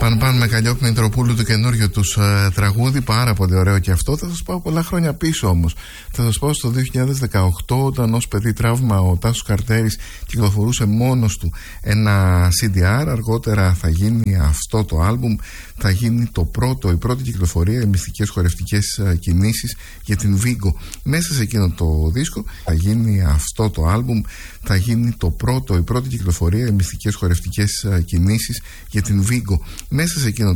Παν με Καλλιόπη Μητροπούλου, το καινούριο τους τραγούδι, πάρα πολύ ωραίο και αυτό. Θα σας πάω πολλά χρόνια πίσω όμως. Θα σας πάω στο 2018, όταν ως παιδί τραύμα ο Τάσος Καρτέρης κυκλοφορούσε μόνος του ένα CDR. Αργότερα θα γίνει αυτό το άλμπουμ, θα γίνει η πρώτη κυκλοφορία, οι μυστικές χορευτικές κινήσεις για την Βίγκο. Μέσα σε εκείνο το δίσκο θα γίνει αυτό το άλμπουμ, θα γίνει η πρώτη κυκλοφορία, οι μυστικές χορευτικές κινήσεις για την Βίγκο. Μέσα σε εκείνο